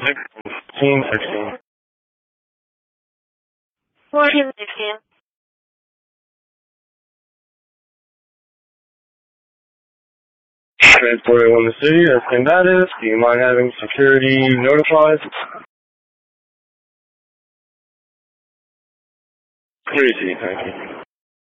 16. 1416. Transport 1 to city, that's combative. Do you mind having security notified? Clear to you, thank you.